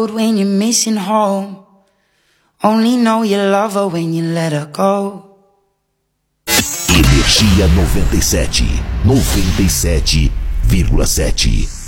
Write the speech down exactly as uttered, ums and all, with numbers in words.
When you're missing home, only know you love her when you let her go. Energia noventa e sete, noventa e sete vírgula sete.